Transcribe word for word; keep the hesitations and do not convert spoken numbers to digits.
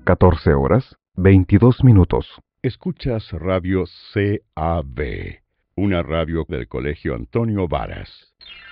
catorce horas, veintidós minutos. Escuchas Radio C A B, una radio del Colegio Antonio Varas.